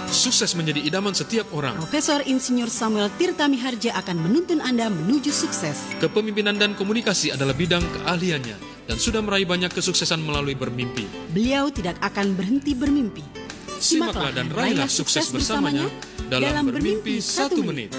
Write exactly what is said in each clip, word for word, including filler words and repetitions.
Sukses menjadi idaman setiap orang. Profesor Insinyur Samuel Tirta Miharja akan menuntun Anda menuju sukses. Kepemimpinan dan komunikasi adalah bidang keahliannya dan sudah meraih banyak kesuksesan melalui bermimpi. Beliau tidak akan berhenti bermimpi. Simaklah dan raihlah sukses bersamanya dalam Bermimpi Satu Menit.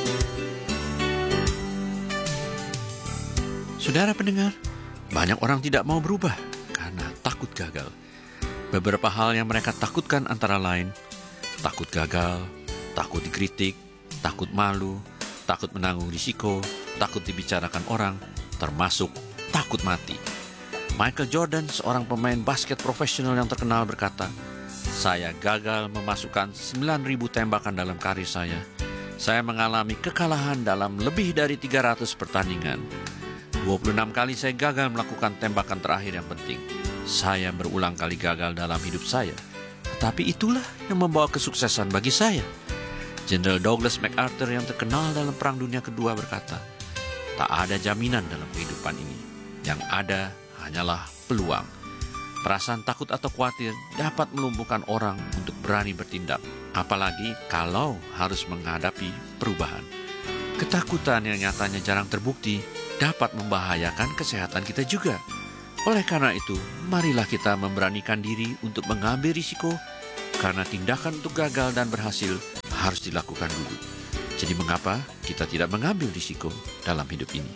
Saudara pendengar, banyak orang tidak mau berubah karena takut gagal. Beberapa hal yang mereka takutkan antara lain takut gagal, takut dikritik, takut malu, takut menanggung risiko, takut dibicarakan orang, termasuk takut mati. Michael Jordan, seorang pemain basket profesional yang terkenal, berkata, "Saya gagal memasukkan sembilan ribu tembakan dalam karir saya. Saya mengalami kekalahan dalam lebih dari tiga ratus pertandingan. dua puluh enam kali saya gagal melakukan tembakan terakhir yang penting. Saya berulang kali gagal dalam hidup saya. Tetapi itulah yang membawa kesuksesan bagi saya." Jenderal Douglas MacArthur yang terkenal dalam Perang Dunia Kedua berkata, "Tak ada jaminan dalam kehidupan ini. Yang ada hanyalah peluang." Perasaan takut atau khawatir dapat melumpuhkan orang untuk berani bertindak, apalagi kalau harus menghadapi perubahan. Ketakutan yang nyatanya jarang terbukti dapat membahayakan kesehatan kita juga. Oleh karena itu, marilah kita memberanikan diri untuk mengambil risiko, karena tindakan untuk gagal dan berhasil harus dilakukan dulu. Jadi mengapa kita tidak mengambil risiko dalam hidup ini?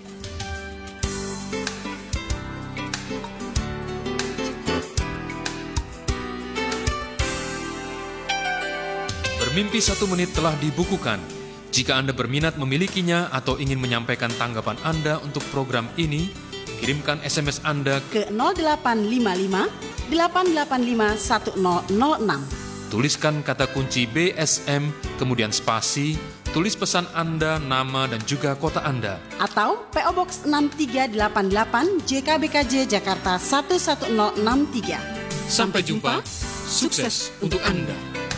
Bermimpi Satu Menit telah dibukukan. Jika Anda berminat memilikinya atau ingin menyampaikan tanggapan Anda untuk program ini, kirimkan S M S Anda ke nol delapan lima lima delapan delapan lima satu nol nol enam. Tuliskan kata kunci B S M, kemudian spasi, tulis pesan Anda, nama dan juga kota Anda. Atau P O Box enam tiga delapan delapan J K B K J Jakarta satu satu nol enam tiga. Sampai jumpa, sukses untuk Anda.